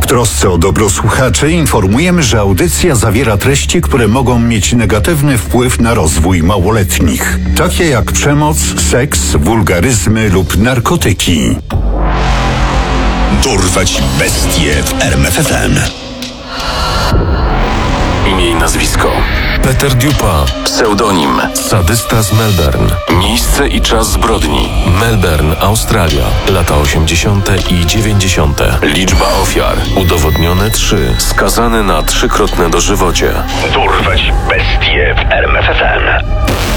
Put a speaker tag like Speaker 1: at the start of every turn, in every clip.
Speaker 1: W trosce o dobro słuchaczy informujemy, że audycja zawiera treści, które mogą mieć negatywny wpływ na rozwój małoletnich, takie jak przemoc, seks, wulgaryzmy lub narkotyki.
Speaker 2: Dorwać bestie w RMFFM.
Speaker 3: Imię i nazwisko: Peter Dupa. Pseudonim: sadysta z Melbourne. Miejsce i czas zbrodni: Melbourne, Australia. Lata 80. i 90. Liczba ofiar: udowodnione 3. Skazany na 3-krotne dożywocie.
Speaker 2: Dorwać bestie w RMFFM.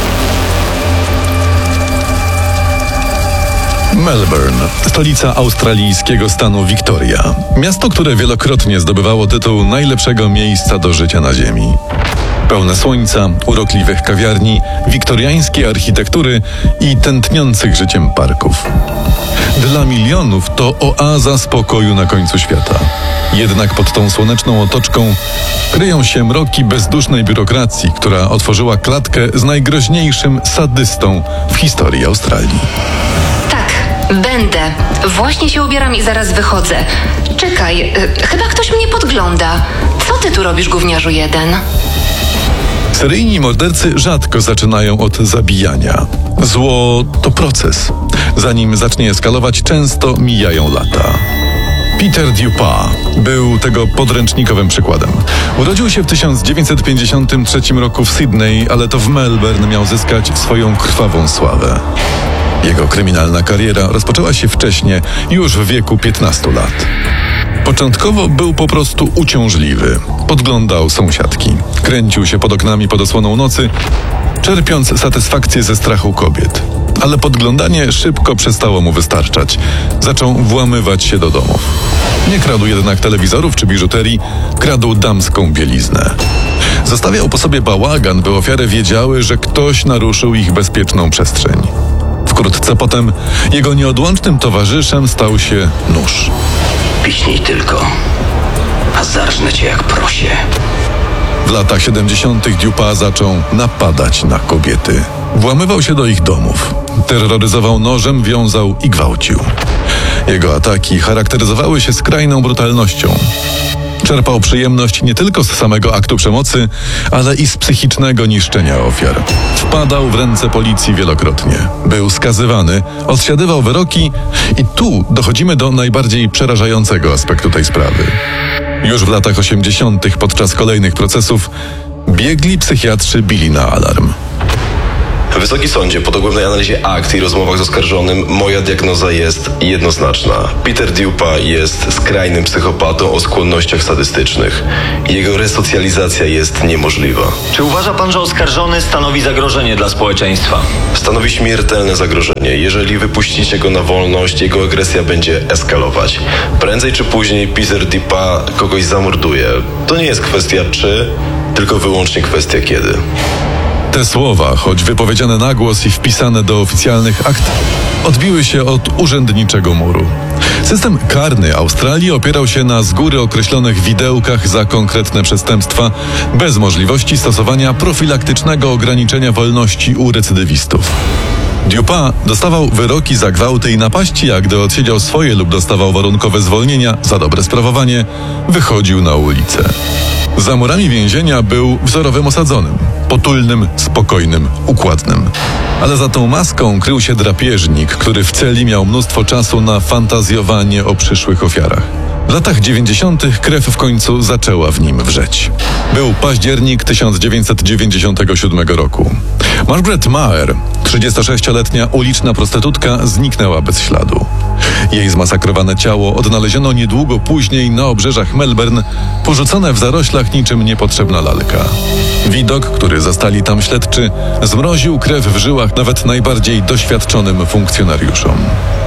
Speaker 4: Melbourne, stolica australijskiego stanu Wiktoria. Miasto, które wielokrotnie zdobywało tytuł najlepszego miejsca do życia na ziemi. Pełne słońca, urokliwych kawiarni, wiktoriańskiej architektury i tętniących życiem parków. Dla milionów to oaza spokoju na końcu świata. Jednak pod tą słoneczną otoczką kryją się mroki bezdusznej biurokracji, która otworzyła klatkę z najgroźniejszym sadystą w historii Australii.
Speaker 5: Będę. Właśnie się ubieram i zaraz wychodzę. Czekaj, chyba ktoś mnie podgląda. Co ty tu robisz, gówniarzu jeden?
Speaker 4: Seryjni mordercy rzadko zaczynają od zabijania. Zło to proces. Zanim zacznie eskalować, często mijają lata. Peter Dupa był tego podręcznikowym przykładem. Urodził się w 1953 roku w Sydney, ale to w Melbourne miał zyskać swoją krwawą sławę. Jego kryminalna kariera rozpoczęła się wcześnie, już w wieku 15 lat. Początkowo był po prostu uciążliwy. Podglądał sąsiadki. Kręcił się pod oknami pod osłoną nocy, czerpiąc satysfakcję ze strachu kobiet. Ale podglądanie szybko przestało mu wystarczać. Zaczął włamywać się do domów. Nie kradł jednak telewizorów czy biżuterii, kradł damską bieliznę. Zostawiał po sobie bałagan, by ofiary wiedziały, że ktoś naruszył ich bezpieczną przestrzeń. Wkrótce potem jego nieodłącznym towarzyszem stał się nóż.
Speaker 2: Piśnij tylko, a zarżnę cię jak prosie.
Speaker 4: W latach 70. Dupa zaczął napadać na kobiety. Włamywał się do ich domów. Terroryzował nożem, wiązał i gwałcił. Jego ataki charakteryzowały się skrajną brutalnością. Czerpał przyjemność nie tylko z samego aktu przemocy, ale i z psychicznego niszczenia ofiar. Wpadał w ręce policji wielokrotnie. Był skazywany, odsiadywał wyroki i tu dochodzimy do najbardziej przerażającego aspektu tej sprawy. Już w latach 80. podczas kolejnych procesów biegli psychiatrzy bili na alarm.
Speaker 6: Wysoki sądzie, po dogłębnej analizie akt i rozmowach z oskarżonym, moja diagnoza jest jednoznaczna. Peter Dupa jest skrajnym psychopatą o skłonnościach sadystycznych. Jego resocjalizacja jest niemożliwa.
Speaker 7: Czy uważa pan, że oskarżony stanowi zagrożenie dla społeczeństwa?
Speaker 6: Stanowi śmiertelne zagrożenie. Jeżeli wypuścicie go na wolność, jego agresja będzie eskalować. Prędzej czy później Peter Dupa kogoś zamorduje. To nie jest kwestia czy, tylko wyłącznie kwestia kiedy.
Speaker 4: Te słowa, choć wypowiedziane na głos i wpisane do oficjalnych akt, odbiły się od urzędniczego muru. System karny Australii opierał się na z góry określonych widełkach za konkretne przestępstwa, bez możliwości stosowania profilaktycznego ograniczenia wolności u recydywistów. Dupa dostawał wyroki za gwałty i napaści, a gdy odsiedział swoje lub dostawał warunkowe zwolnienia za dobre sprawowanie, wychodził na ulicę. Za murami więzienia był wzorowym osadzonym, potulnym, spokojnym, układnym. Ale za tą maską krył się drapieżnik, który w celi miał mnóstwo czasu na fantazjowanie o przyszłych ofiarach. W latach 90. krew w końcu zaczęła w nim wrzeć. Był październik 1997 roku. Margaret Maher, 36-letnia uliczna prostytutka, zniknęła bez śladu. Jej zmasakrowane ciało odnaleziono niedługo później na obrzeżach Melbourne, porzucone w zaroślach niczym niepotrzebna lalka. Widok, który zastali tam śledczy, zmroził krew w żyłach nawet najbardziej doświadczonym funkcjonariuszom.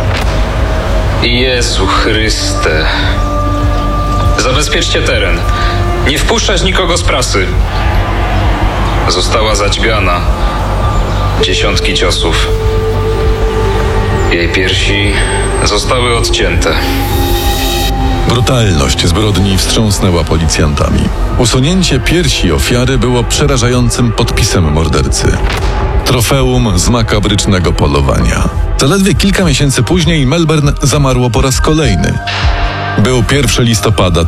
Speaker 8: Jezu Chryste. Zabezpieczcie teren. Nie wpuszczać nikogo z prasy. Została zadźgana. Dziesiątki ciosów. Jej piersi zostały odcięte.
Speaker 4: Brutalność zbrodni wstrząsnęła policjantami. Usunięcie piersi ofiary było przerażającym podpisem mordercy. Trofeum z makabrycznego polowania. Zaledwie kilka miesięcy później Melbourne zamarło po raz kolejny. Był 1 listopada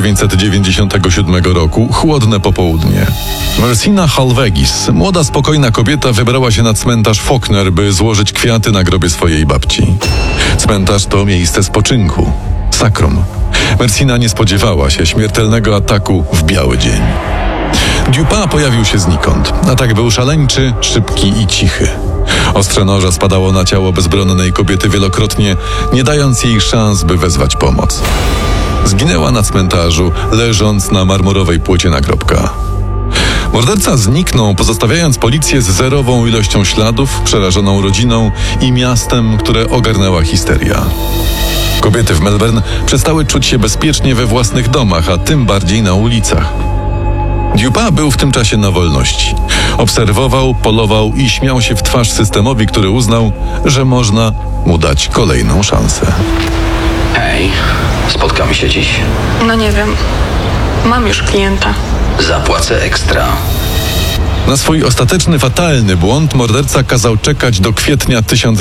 Speaker 4: 1997 roku, chłodne popołudnie. Mersina Halvegis, młoda, spokojna kobieta, wybrała się na cmentarz Faulkner, by złożyć kwiaty na grobie swojej babci. Cmentarz to miejsce spoczynku, sakrum. Mersina nie spodziewała się śmiertelnego ataku w biały dzień. Dupin pojawił się znikąd. Atak był szaleńczy, szybki i cichy. Ostrze noża spadało na ciało bezbronnej kobiety wielokrotnie, nie dając jej szans, by wezwać pomoc. Zginęła na cmentarzu, leżąc na marmurowej płycie nagrobka. Morderca zniknął, pozostawiając policję z zerową ilością śladów, przerażoną rodziną i miastem, które ogarnęła histeria. Kobiety w Melbourne przestały czuć się bezpiecznie we własnych domach, a tym bardziej na ulicach. Dupin był w tym czasie na wolności. Obserwował, polował i śmiał się w twarz systemowi, który uznał, że można mu dać kolejną szansę.
Speaker 2: Hej, spotkamy się dziś.
Speaker 9: No nie wiem. Mam już klienta.
Speaker 2: Zapłacę ekstra.
Speaker 4: Na swój ostateczny, fatalny błąd morderca kazał czekać do kwietnia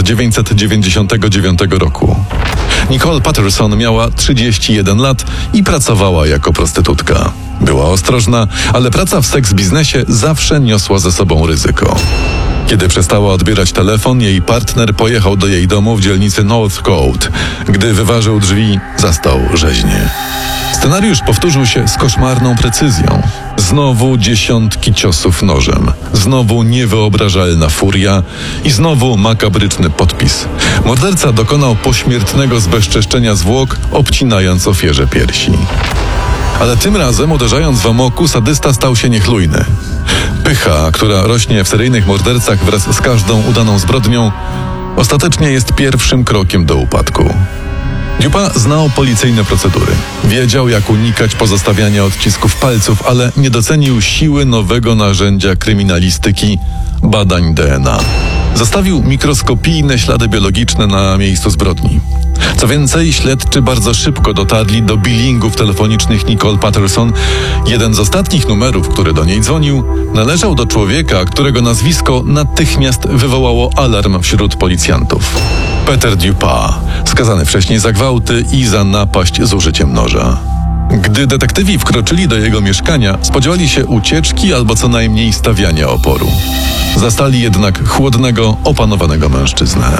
Speaker 4: 1999 roku. Nicole Patterson miała 31 lat i pracowała jako prostytutka. Była ostrożna, ale praca w seks biznesie zawsze niosła ze sobą ryzyko. Kiedy przestała odbierać telefon, jej partner pojechał do jej domu w dzielnicy Northcote. Gdy wyważył drzwi, zastał rzeźnię. Scenariusz powtórzył się z koszmarną precyzją. Znowu dziesiątki ciosów nożem, znowu niewyobrażalna furia i znowu makabryczny podpis. Morderca dokonał pośmiertnego zbezczeszczenia zwłok, obcinając ofierze piersi. Ale tym razem, uderzając w amoku, sadysta stał się niechlujny. Pycha, która rośnie w seryjnych mordercach wraz z każdą udaną zbrodnią, ostatecznie jest pierwszym krokiem do upadku. Dupin znał policyjne procedury. Wiedział, jak unikać pozostawiania odcisków palców, ale nie docenił siły nowego narzędzia kryminalistyki – badań DNA. Zostawił mikroskopijne ślady biologiczne na miejscu zbrodni. Co więcej, śledczy bardzo szybko dotarli do billingów telefonicznych Nicole Patterson. Jeden z ostatnich numerów, który do niej dzwonił, należał do człowieka, którego nazwisko natychmiast wywołało alarm wśród policjantów. Peter Dupin, skazany wcześniej za gwałty i za napaść z użyciem noża. Gdy detektywi wkroczyli do jego mieszkania, spodziewali się ucieczki albo co najmniej stawiania oporu. Zastali jednak chłodnego, opanowanego mężczyznę.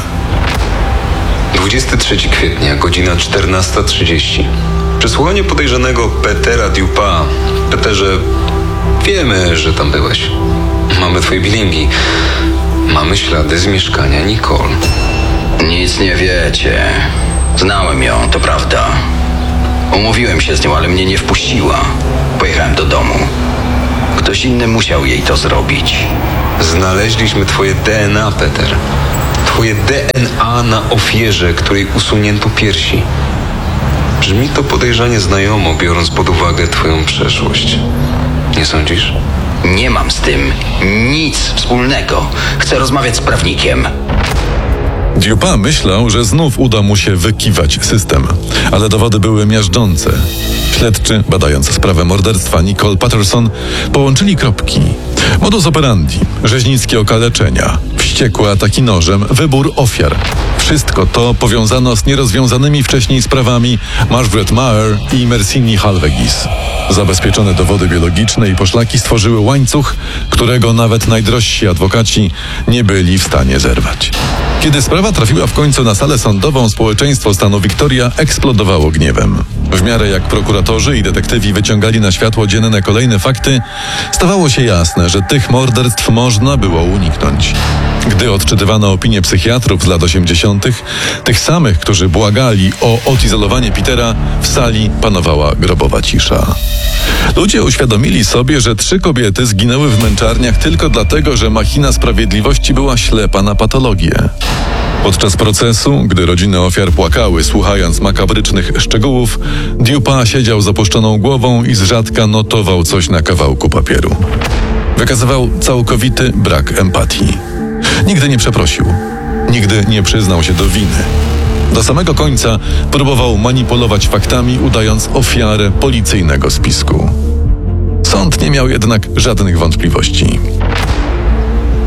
Speaker 8: 23 kwietnia, godzina 14:30. Przesłuchanie podejrzanego Petera Dupin. Peterze, wiemy, że tam byłeś. Mamy twoje bilingi. Mamy ślady z mieszkania Nicole.
Speaker 2: Nic nie wiecie. Znałem ją, to prawda. Umówiłem się z nią, ale mnie nie wpuściła. Pojechałem do domu. Ktoś inny musiał jej to zrobić.
Speaker 8: Znaleźliśmy twoje DNA, Peter. Twoje DNA na ofierze, której usunięto piersi. Brzmi to podejrzanie znajomo, biorąc pod uwagę twoją przeszłość. Nie sądzisz?
Speaker 2: Nie mam z tym nic wspólnego. Chcę rozmawiać z prawnikiem.
Speaker 4: Dupin myślał, że znów uda mu się wykiwać system, ale dowody były miażdżące. Śledczy, badając sprawę morderstwa Nicole Patterson, połączyli kropki. Modus operandi, rzeźnickie okaleczenia, wściekłe ataki nożem, wybór ofiar. Wszystko to powiązano z nierozwiązanymi wcześniej sprawami Margaret Maher i Mersini Halvegis. Zabezpieczone dowody biologiczne i poszlaki stworzyły łańcuch, którego nawet najdrożsi adwokaci nie byli w stanie zerwać. Kiedy sprawa trafiła w końcu na salę sądową, społeczeństwo stanu Victoria eksplodowało gniewem. W miarę jak prokuratorzy i detektywi wyciągali na światło dzienne kolejne fakty, stawało się jasne, że tych morderstw można było uniknąć. Gdy odczytywano opinie psychiatrów z lat 80., tych samych, którzy błagali o odizolowanie Petera, w sali panowała grobowa cisza. Ludzie uświadomili sobie, że 3 kobiety zginęły w męczarniach tylko dlatego, że machina sprawiedliwości była ślepa na patologię. Podczas procesu, gdy rodziny ofiar płakały, słuchając makabrycznych szczegółów, Dupin siedział z opuszczoną głową i z rzadka notował coś na kawałku papieru. Wykazywał całkowity brak empatii. Nigdy nie przeprosił. Nigdy nie przyznał się do winy. Do samego końca próbował manipulować faktami, udając ofiarę policyjnego spisku. Sąd nie miał jednak żadnych wątpliwości.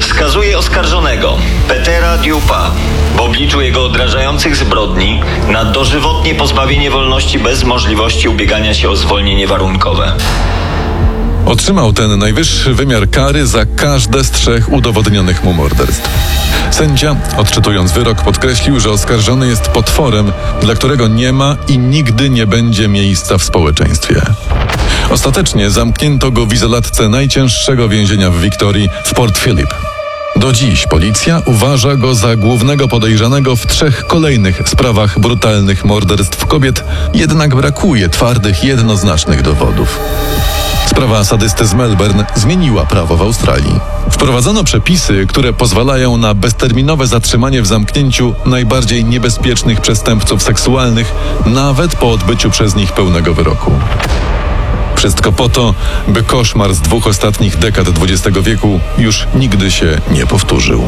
Speaker 7: skazuje oskarżonego Petera Dupa w obliczu jego odrażających zbrodni na dożywotnie pozbawienie wolności bez możliwości ubiegania się o zwolnienie warunkowe.
Speaker 4: Otrzymał ten najwyższy wymiar kary za każde z 3 udowodnionych mu morderstw. Sędzia, odczytując wyrok, podkreślił, że oskarżony jest potworem, dla którego nie ma i nigdy nie będzie miejsca w społeczeństwie. Ostatecznie zamknięto go w izolatce najcięższego więzienia w Wiktorii w Port Phillip. Do dziś policja uważa go za głównego podejrzanego w 3 kolejnych sprawach brutalnych morderstw kobiet, jednak brakuje twardych, jednoznacznych dowodów. Sprawa sadysty z Melbourne zmieniła prawo w Australii. Wprowadzono przepisy, które pozwalają na bezterminowe zatrzymanie w zamknięciu najbardziej niebezpiecznych przestępców seksualnych, nawet po odbyciu przez nich pełnego wyroku. Wszystko po to, by koszmar z 2 ostatnich dekad XX wieku już nigdy się nie powtórzył.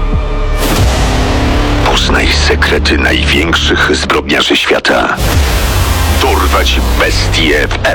Speaker 1: Poznaj sekrety największych zbrodniarzy świata. Dorwać bestie w